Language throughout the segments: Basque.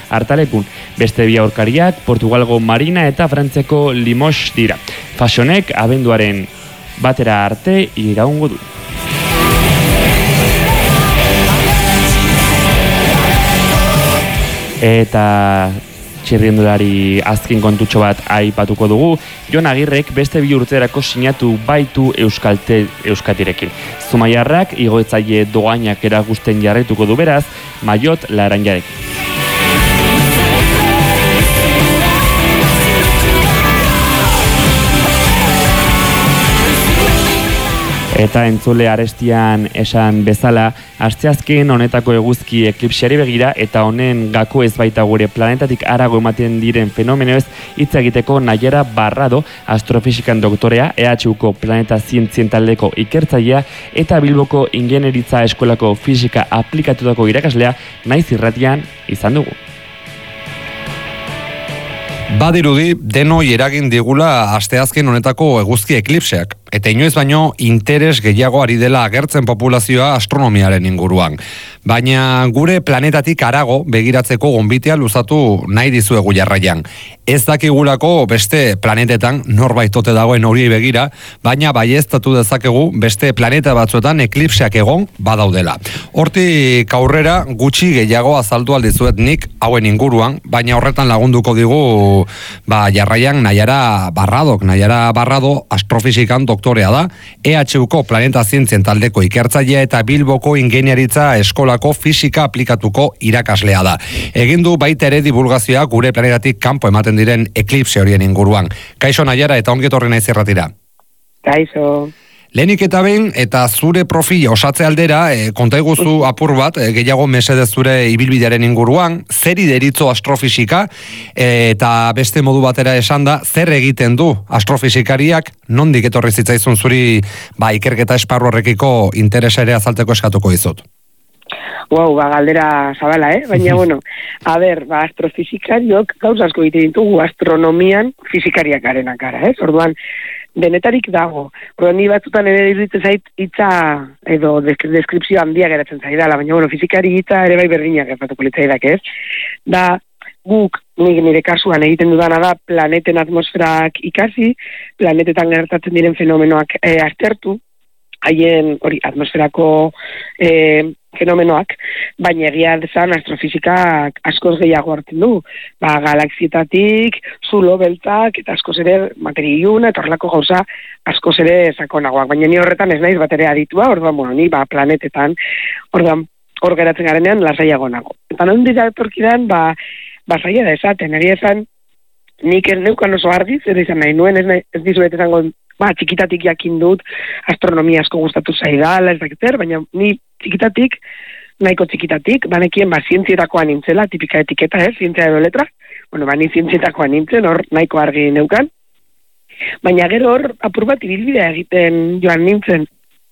hartalekun. Beste bi aurkariak Portugalgo Marina eta Frantziako Limoges dira. Fasonek abenduaren batera arte iraungo du. Eta txirrindulari azken kontutxo bat aipatuko dugu. Jon Agirrek beste bi urterako sinatu baitu Euskatirekin. Zumaiarrak igoetzaile doainak erakusten jarraituko du beraz, Maiot Laranjarekin. Eta entzule arestian esan bezala, asteazken honetako eguzki eklipseari begira eta honen gako ez baita gure planetatik harago ematen diren fenomenoez hitz egiteko Naiara Barrado, astrofisikan doktorea, EHUko planeta zientzien taldeko ikertzailea eta Bilboko Ingenieritza Eskolako fisika aplikatutako irakaslea naiz irratian izan dugu. Badirudi, denoi eragin digula asteazken honetako eguzki eklipseak, eta inoiz baino interes gehiago ari dela agertzen populazioa astronomiaren inguruan. Baina gure planetatik harago begiratzeko gonbitea luzatu nahi dizuegu jarraian. Ez dakigulako beste planetetan norbait ote dagoen horiei begira, baina baieztatu dezakegu beste planeta batzuetan eklipseak egon badaudela. Hortik aurrera gutxi gehiago azaldu aldizuet nik hauen inguruan, baina horretan lagunduko digu jarraian Naiara Barrado astrofisikan doktorea da, EHUko planeta zientzien taldeko ikertzailea eta Bilboko Ingeniaritza Eskolako fisika aplikatuko irakaslea da. Egin du baita ere divulgazioa gure planetatik kanpo ematen diren eklipse horien inguruan. Kaixo Naiara eta ongi etorri naiz irratira. Kaixo. Lehenik eta behin, eta zure profila osatze aldera, konta iguzu apur bat, gehiago mesedez zure ibilbidearen inguruan, zeri deritzo astrofisika, eta beste modu batera esan da, zer egiten du astrofisikariak, nondik etorri zitzaizun zuri ikerketa esparru horrekiko interesa ere azalteko eskatuko dizut. Galdera zabala, baina, astrofisikariok gauza asko egiten ditugu astronomian fisikariak garenak gara, Orduan, denetarik dago. Orduan, ni batzutan ere iruditzen zait hitza edo deskripzio handia geratzen zaidala, baina, fisikari hitza ere bai berdinak gertatuko litzaidak, Da, guk, nire kasuan egiten dudana da, planeten atmosferak ikasi, planetetan gertatzen diren fenomenoak aztertu, haien atmosferako fenomenoak, baina egia dezan astrofisikak askoz gehiago hartzen du. Galaxietatik, zulo beltzak, eta askoz ere materia iluna, eta horrelako gauza askoz ere sakonagoak. Baina ni horretan ez naiz batere aditua, orduan, ni planetetan, orduan, hor geratzen garenean lasaiago nago. Eta nondi da etorkidan, zaila da esaten, egia esan, nik ez neukan oso argi, zer izan nahi nuen, ez dizuet esango, txikitatik jakin dut, astronomia asko gustatu zaidala, ez dakitzer, baina ni txikitatik, nahiko txikitatik, banekien zientzietakoan nintzela, tipika etiketa, zientzia edo letra, ni zientzietakoan nintzen, hor nahiko argi neukan, baina gero hor apur bat ibilbidea egiten joan nintzen,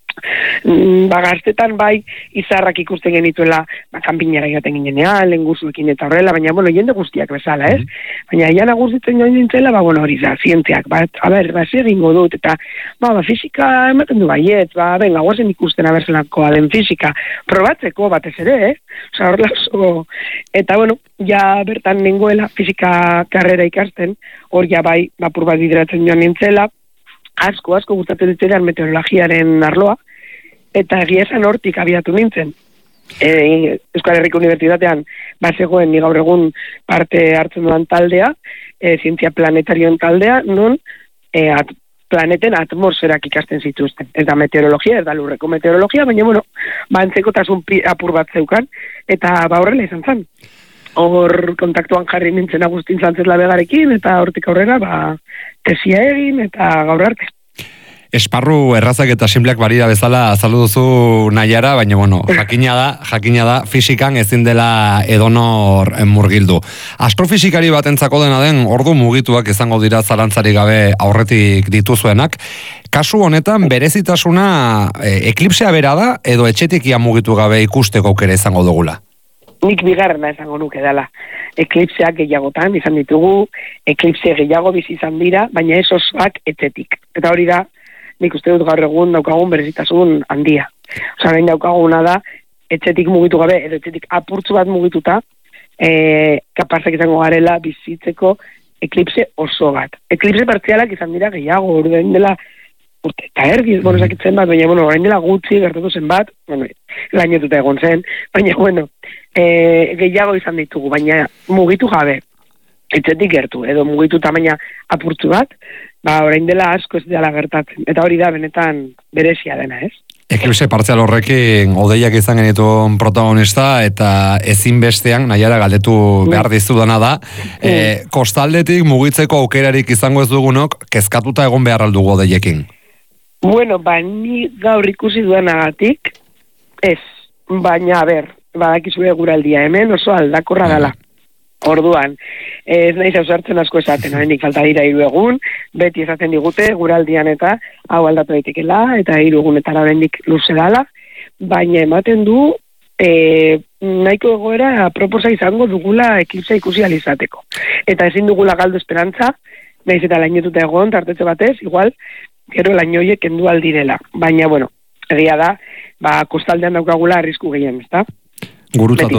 gaztetan izarrak ikusten genituela kanpinara joaten ginenean, lenguzuekin eta horrela, baina jende guztiak bezala, Baina ian agurzitzen joan nintzela, hori da, zientziak, zer egingo dut, eta fisika ematen du baiet, guazen ikusten abertzelakoa den fisika, probatzeko batez ere, horrela oso, eta ja bertan nengoela fisika karrera ikasten, hor ja apur bat bideratzen joan nintzela, asko gustatzen ditzean meteorologiaren arloa, eta egia esan hortik abiatu nintzen. Euskal Herriko Unibertsitatean bazegoen ni gaur egun parte hartzen duan taldea, zientzia planetarioen taldea, non planeten atmosferak ikasten zituzten. Ez da meteorologia, ez da lurreko meteorologia, baina, antzekotasun apur bat zeukan, eta horrela izan zen. Hor kontaktuan jarri nintzen Agustin Sánchez Labegarekin, eta hortik aurrera, tesia egin, eta gaur arte. Esparru errazak eta sinpleak barira bezala azaldu duzu Naiara, baina jakina da fisikan ezin dela edonor murgildu. Astrofisikari batentzako dena den ordu mugituak izango dira zalantzarik gabe aurretik dituzuenak. Kasu honetan berezitasuna eklipsea bera da edo etxetik ia mugitu gabe ikusteko aukera izango dugula? Nik bigarrena esango nuke dela. Eklipseak gehiagotan izan ditugu, eklipse gehiago bizi izan dira, baina ez osoak etxetik. Eta hori da, nik uste dut gaur egun daukagun berezitasun handia. Orain daukaguna da, etxetik mugitu gabe, edo etxetik apurtzu bat mugituta, kapazak izango garela bizitzeko eklipse oso bat. Eklipse partzialak izan dira gehiago, orain dela urte eta erdi, zakitzen bat, baina, orain dela gutxi gertatu zen bat, lainotuta egon zen, baina, gehiago izan ditugu, baina mugitu gabe, etxetik gertu, edo mugitu tamaina apurtzu bat, orain dela asko ez dela gertatzen, eta hori da benetan berezia dena, ez? Eklipse partzial horrekin odeiak izan genituen protagonista eta ezinbestean nahiara galdetu behar dizudana da. Kostaldetik mugitzeko aukerarik izango ez dugunok, kezkatuta egon behar aldugu odeiekin? Ni gaur ikusi duanagatik, ez. Baina, badakizue guraldia hemen oso aldakorra dela. Orduan, ez naiz ausartzen asko esaten, nik falta dira 3 egun, beti esaten digute guraldian eta hau aldatu daitekela, eta 3 egunetara oraindik luze dala, baina ematen du nahiko egoera proposa izango dugula eklipsa ikusi alizateko. Eta ezin dugula galdu esperantza, naiz eta lainotuta egon, tartetxe batez, igual, gero lainoiek kendu aldirela. Baina, egia da, kostaldean daukagula arrisku gehien, ezta? Gurutzatu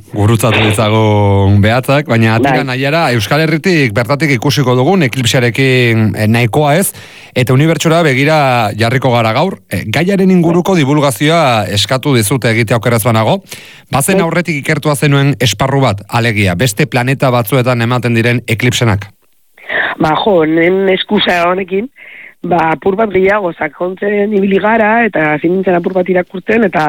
ditzagun behatzak, baina atira nahiara Euskal Herritik bertatik ikusiko dugun eklipsearekin nahikoa ez, eta unibertsora begira jarriko gara gaur. Gaiaren inguruko divulgazioa eskatu dizute egitea okeraz banago, bazen aurretik ikertua zenuen esparru bat, alegia, beste planeta batzuetan ematen diren eklipsenak? Nen eskusa honekin, apur bat gehiago sakontzen ibili gara, eta zinintzen apur bat irakurtzen, eta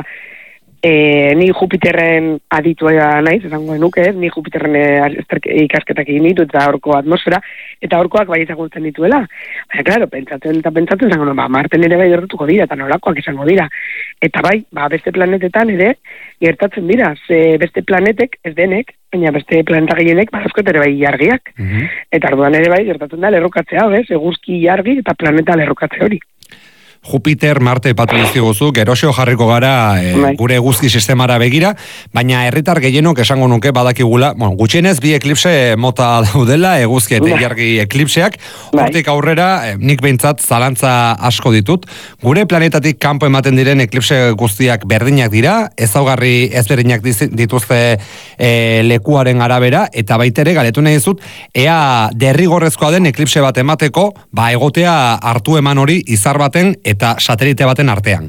ni Jupiterren aditua naiz, esango nuke, ni Jupiterren ikasketak egin ditu eta horko atmosfera, eta horkoak bai ezagutzen dituela. Baina, klaro, pentsatzen zango, Marten ere bai gertuko dira, eta nolakoak izango dira. Eta bai, beste planetetan ere gertatzen dira, ze beste planetek, ez denek, baina beste planeta gehienek, askoet ere bai ilargiak. Eta orduan ere bai gertatzen da lerrokatzea, eguzki ilargi eta planeta lerrokatze hori. Jupiter, Marte epatu dizkiguzu, gerosio jarriko gara gure eguzki sistemara begira, baina herritar gehienok esango nuke badakigula, gutxienez 2 eklipse mota daudela, eguzki eta ilargi eklipseak, hortik aurrera nik behintzat zalantza asko ditut. Gure planetatik kanpo ematen diren eklipse guztiak berdinak dira, ezaugarri ezberdinak dituzte lekuaren arabera, eta baitere galetu nahi dizut, ea derrigorrezkoa den eklipse bat emateko, egotea hartu eman hori izar baten eta satelite baten artean.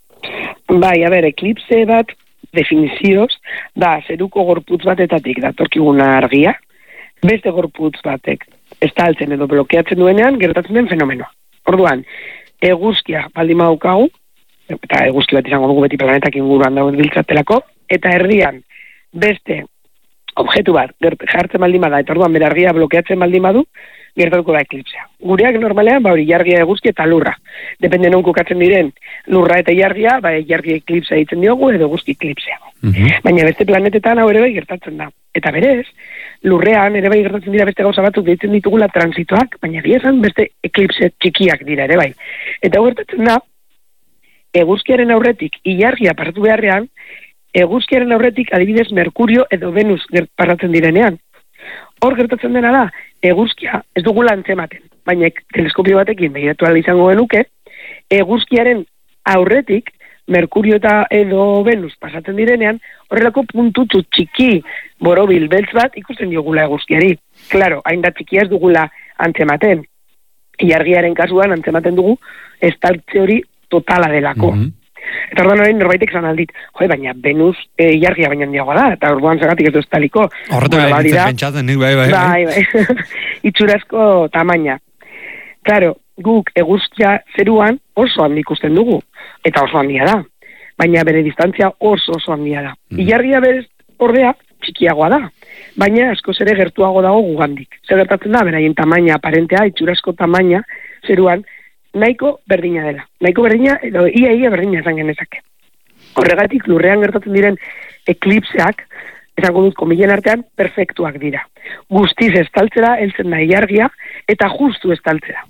Eklipse bat, definizioz, da, zeruko gorputz batetatik datorkiguna argia, beste gorputz batek estaltzen edo blokeatzen duenean, gertatzen den fenomenoa. Orduan, eguzkia baldin badaukagu, eta eguzki bat izango dugu beti planetak inguruan dagoen biltzatelako, eta erdian beste objektu bat jartzen baldin bada, eta orduan bere argia blokeatzen baldin badu, gertatuko da eklipsea. Gureak normalean, ilargia eguzki eta lurra. Depende non kokatzen diren lurra eta ilargia, ilargia eklipsea ditzen diogu edo eguzki eklipsea. Baina beste planetetan hau ere bai gertatzen da. Eta berez, lurrean ere bai gertatzen dira beste gauza batzuk deitzen ditugula transitoak, baina esan beste eklipse txikiak dira ere bai. Eta hau gertatzen da, eguzkiaren aurretik ilargia pasatu beharrean, eguzkiaren aurretik adibidez Merkurio edo Venus pasatzen direnean. Hor gertatzen dena da, eguzkia ez dugula antzematen, baina teleskopio batekin begiratu ahal izango genuke, eguzkiaren aurretik Merkurio eta edo Venus pasatzen direnean, horrelako puntutxu txiki borobil beltz bat ikusten diogula eguzkiari. Klaro, hain da txikia ez dugula antzematen. Ilargiaren kasuan antzematen dugu estaltze hori totala delako. Eta orduan horrein norbaitek zan aldit, baina Venus ilargia baina handiagoa da, eta orduan zagatik ez du estaliko. Horretu nintzen pentsatzen nik, bai. Itxurazko tamaina. Claro, guk eguzkia zeruan oso handi ikusten dugu, eta oso handia da. Baina bere distantzia oso handia da. Ilargia berez ordea txikiagoa da, baina askoz ere gertuago dago gugandik. Zer gertatzen da, beraien tamaina aparentea, itxurazko tamaina zeruan, nahiko berdina dela. Nahiko berdina, edo ia berdina esan genezake. Horregatik, lurrean gertatzen diren eklipseak, esango dut komilen artean, perfektuak dira. Guztiz estaltzera, heltzen da ilargia, eta justu estaltzera.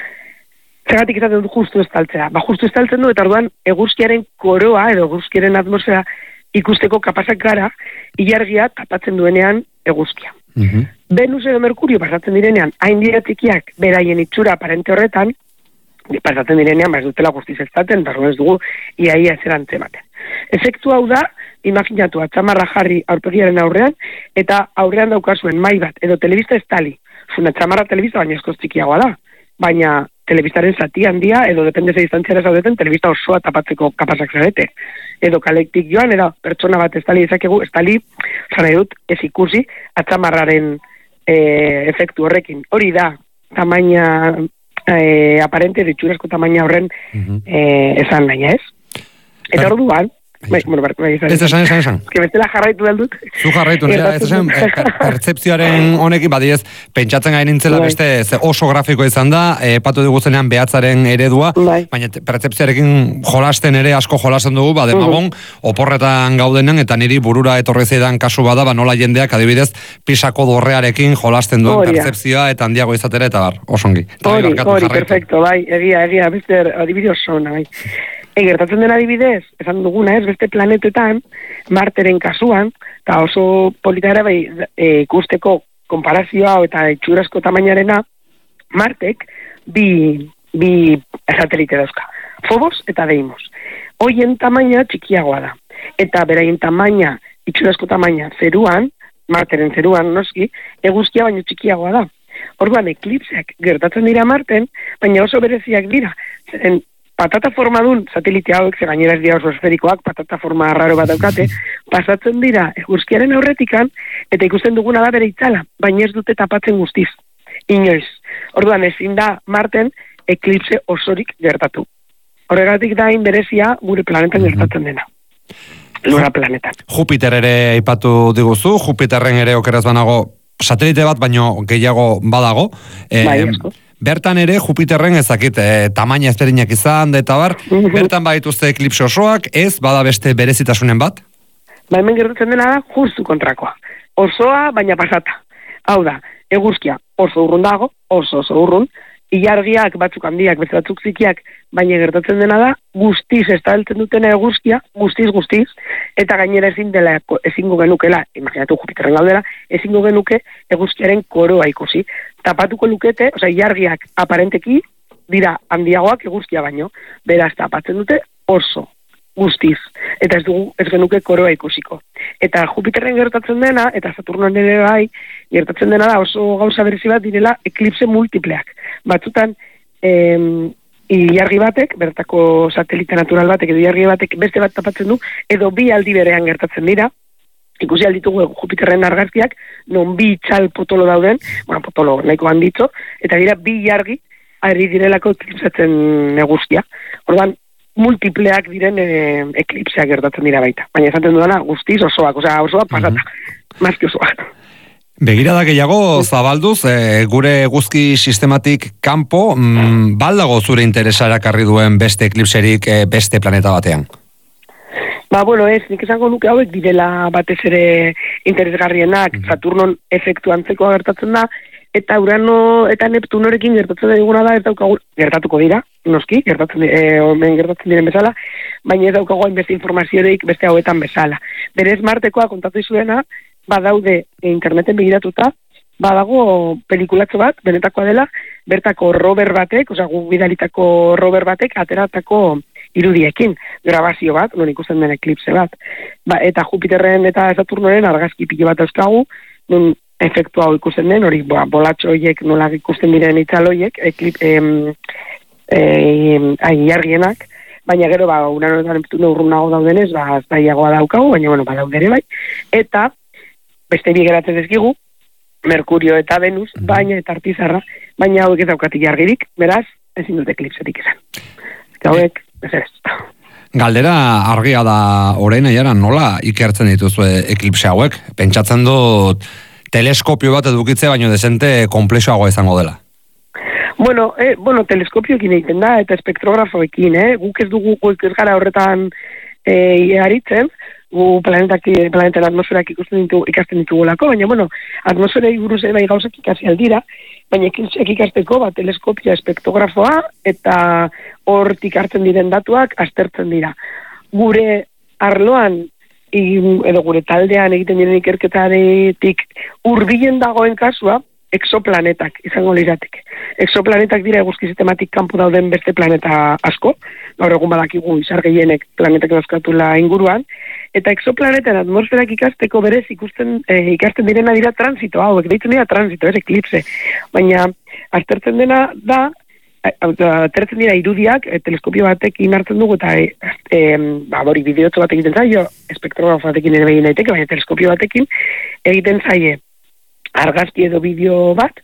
Zergatik esaten dut justu estaltzera. Justu estaltzen du, eta orduan eguzkiaren koroa, edo eguzkiaren atmosfera ikusteko kapazak gara, ilargia tapatzen duenean eguzkia. Venus edo Merkurio pasatzen direnean, hain dira txikiak, beraien itxura aparente horretan, pasatzen direnean, ez dutela guztiz estaten, eta ez dugu iaia zer antzematen. Efektu hau da, imaginatu atzamarra jarri aurpegiaren aurrean, eta aurrean daukazuen mai bat, edo telebista estali. Zuna atzamarra telebista baina eskoz txikiagoa da, baina telebistaren zati handia, edo depende ze distantziara zaudeten, telebista osoa tapatzeko kapasak zarete. Edo kalektik joan, edo pertsona bat estali ezakegu, estali, zara dut, ez ikusi, atzamarraren efektu horrekin. Hori da, tamaina aparente, ditxurazko tamaina horren esan nahi, ez? Eta orduan, ez esan. Que bestela jarraitu dut. Zu jarraitu, ez esan, pertzepzioaren honekin, badiez, pentsatzen gain nintzela beste oso grafiko izan da, patu diguzenean behatzaren eredua, baina pertzepzioarekin jolasten ere asko jolasten dugu, demagon, oporretan gaudenen, eta niri burura etorri zeidan kasu bada, nola jendeak adibidez, pisako dorrearekin jolasten duen pertzepzioa, eta handiago izatera, eta osongi. Hori, perfecto, bai, egia, beste adibidez zona, bai. Gertatzen den adibidez, esan duguna ez, beste planetetan, Marteren kasuan, eta oso polita ere bai ikusteko konparazioa eta itxurazko tamainarena, Martek bi satelite dauzka, Phobos eta Deimos. Hoien tamaina txikiagoa da, eta beraien tamaina, itxurazko tamaina zeruan, Marteren zeruan noski, eguzkia baino txikiagoa da. Orduan, eklipseak gertatzen dira Marten, baina oso bereziak dira, zeren patata formadun satelite hauek, ze gainera ez dira oso esferikoak, patata forma raro bat daukate, pasatzen dira eguzkiaren aurretikan, eta ikusten duguna da bere itzala, baina ez dute tapatzen guztiz. Inoiz. Orduan ezin da Marten eklipse osorik gertatu. Horregatik da berezia gure planetan gertatzen dena. Lura planetan. Jupiter ere aipatu diguzu, Jupiterren ere okeraz banago satelite bat, baino gehiago badago. Asko. Bertan ere Jupiterren ezakit tamaina ezberdinak izan, eta bar, bertan badituzte eklipse osoak, ez bada beste berezitasunen bat? Hemen gertatzen dena da justu kontrakoa. Osoa, baina pasata. Hau da, eguzkia oso urrun dago, oso urrun, ilargiak batzuk handiak, beste batzuk zikiak, baina gertatzen dena da, guztiz estaltzen dutena eguzkia, guztiz, eta gainera ezingo genukela, imaginatu Jupiterren gaudela, ezingo genuke eguzkiaren koroa ikusi. Tapatuko lukete, ilargiak aparenteki dira handiagoak eguzkia baino, beraz tapatzen dute oso, guztiz, eta ez genuke koroa ikusiko. Eta Jupiterren gertatzen dena, eta Saturnoan ere bai, gertatzen dena da oso gauza berezi bat direla eklipse multipleak. Batzutan, ilargi batek, bertako satelite natural batek, edo ilargi batek beste bat tapatzen du, edo bi aldi berean gertatzen dira, ikusi alditugu Jupiterren argazkiak, non bi txal potolo dauden, potolo nahiko handitzo, eta dira bi ilargi ari direlako eklipsatzen eguzkia. Orduan, multipleak diren eklipseak gertatzen dira baita. Baina esaten dudana guztiz osoak, osoa pasata, mazki osoak. Begirada gehiago zabalduz, gure eguzki sistematik kanpo, baldago zure interesa erakarri duen beste eklipserik beste planeta batean? Nik esango nuke hauek direla batez ere interesgarrienak, Saturnon efektu antzeko gertatzen da, eta Urano eta Neptunorekin gertatzen diguna da, ez daukagu, gertatuko dira, noski, gertatzen diren bezala, baina ez daukagu hainbeste informaziorik beste hauetan bezala. Berez Martekoa kontatu izuena, badaude interneten begiratuta, badago pelikulatxo bat, benetakoa dela, bertako rover batek, guk bidalitako rover batek, ateratako irudiekin, grabazio bat, non ikusten den eklipse bat. Eta Jupiterren eta Saturnoren argazki pilo bat euskagu, non efektu hau ikusten den, hori bolatxo horiek nola ikusten diren itzal horiek, ilargienak, baina gero, Urano eta Neptuno urrunago daudenez, zailagoa daukagu, baina, badaude ere bai, eta beste bi geratzen dezkigu, Merkurio eta Venus, baina eta Artizarra, baina hauek ez daukat ilargirik, beraz, ezin dut eklipsetik izan. Hauek, ez. Galdera argia da orain aiara, nola ikertzen dituzu eklipse hauek? Pentsatzen dut teleskopio bat edukitzea, baino desente komplexoagoa izango dela. Teleskopioekin egiten da, eta espektrografoekin, guk ez dugu ez gara horretan aritzen, gu planeten atmosferak ikasten ditugulako, baina, atmosferei buruz bai gauzak ikasi aldira, baina eklipseak ikasteko, teleskopia espektrografoa, eta hortik hartzen diren datuak aztertzen dira. Gure arloan, edo gure taldean egiten diren ikerketaretik hurbilen dagoen kasua, exoplanetak izango lirateke. exoplanetak dira eguzki sistematik kanpo dauden beste planeta asko, gaur egun badakigu izar gehienek planetak dauzkatula inguruan, eta exoplaneten atmosferak ikasteko berez ikasten direna dira transito, hauek deitzen dira transito, ez eklipse, baina aztertzen dena da, atertzen dira irudiak, teleskopio batekin hartzen dugu, eta hori bideotxo bat egiten zaio, espektrografo batekin ere begin daiteke, baina teleskopio batekin egiten zaie argazki edo bideo bat,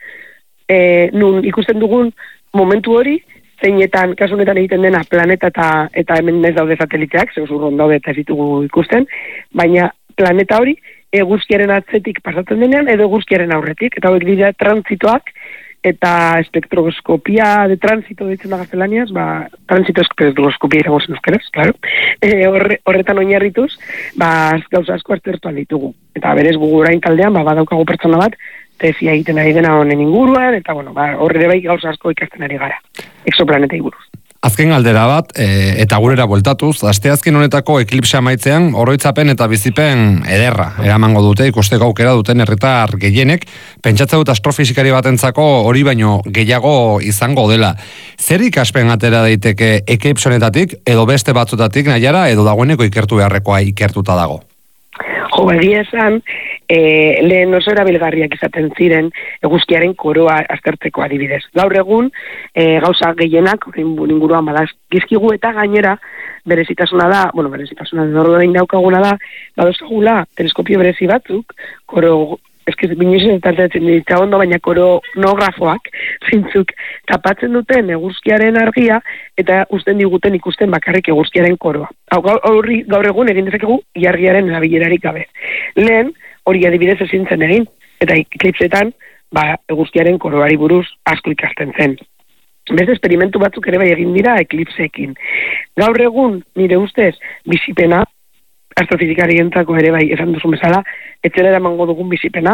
nun ikusten dugun momentu hori, zeinetan, kasu honetan egiten dena planeta eta hemen ez daude sateliteak, zeuzurron daude eta ez ditugu ikusten, baina planeta hori eguzkiaren atzetik pasatzen denean edo eguzkiaren aurretik, eta horiek dira transitoak, eta espektroskopia de transito ditzen da gaztelaniaz, transito espektroskopia iragozen euskeraz, claro. Horretan oinarrituz, gauza asko aztertuan ditugu. Eta berez gugurain taldean, badaukagu pertsona bat, tesia egiten ari dena honen inguruan, eta horre bai gauza asko ikasten ari gara, exoplanetei buruz. Azken galdera bat, eta gurera bueltatuz, asteazken honetako eklipsea maitzean, oroitzapen eta bizipen ederra eramango dute, ikusteko aukera duten herritar gehienek, pentsatze dut astrofizikari batentzako hori baino gehiago izango dela. Zer ikaspen atera daiteke eklipse honetatik, edo beste batzutatik, Naiara, edo dagoeneko ikertu beharrekoa ikertuta dago? Jo, egia esan, lehen oso erabilgarriak izaten ziren eguzkiaren koroa aztertzeko adibidez. Gaur egun, gauza gehienak, inguruan badazkizkigu eta gainera, berezitasuna da, orduan daukaguna da, badozagula teleskopio berezi batzuk, koro, binoizen etartzen ditza ondo, baina koronografoak, zintzuk, tapatzen duten eguzkiaren argia, eta usten diguten ikusten bakarrik eguzkiaren koroa. Gaur egun egin dezakegu iargiaren erabilerarik gabe. Lehen, hori adibidez ezin zen egin, eta eklipsetan, eguzkiaren koroari buruz asko ikasten zen. Beste esperimentu batzuk ere bai egin dira eklipseekin. Gaur egun, nire ustez, bizipena, astrofizikari entzako ere bai esan duzun bezala, etxera emango dugun bizipena,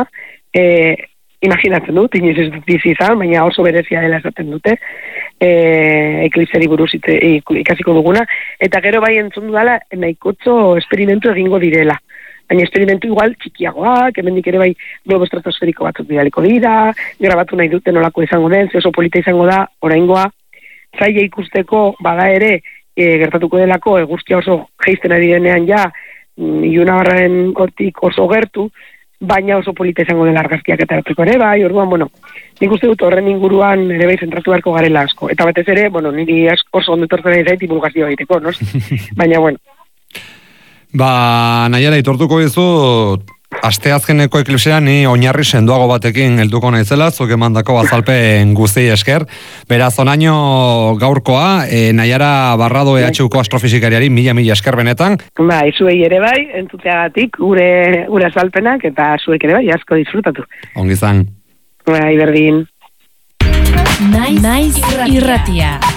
imaginatzen dut, inoiz ez dut bizi izan, baina oso berezia dela esaten dute, eklipseri buruz ikasiko duguna, eta gero bai entzun dudala, nahikotxo esperimentu egingo direla. Baina esperimentu igual txikiagoak, hemendik ere bai globo estratosferiko batzuk bidaliko dira, grabatu nahi dute nolako izango den, oso polita izango da, oraingoa, zaila ikusteko bada ere, gertatuko delako eguzkia oso geisten ari denean ja, Ilunabarraren hortik oso gertu, baina oso polita izango dela argazkiak eta hartzeko ere bai, orduan, nik uste dut horren inguruan ere bai zentratu beharko garela asko. Eta batez ere, niri oso ondo etortzen ari zait divulgazioa egiteko, no? Baina, Naiara, itortuko dizut, asteazkeneko eklipsea ni oinarri sendoago batekin helduko naizela, zuk emandako azalpen guztiei esker. Beraz, onaino gaurkoa, Naiara Barrado EHUko astrofizikariari mila esker benetan. Zuei ere bai, entzuteagatik gure azalpenak eta zuek ere bai, asko disfrutatu. Ongi izan. Berdin. Naiz irratia.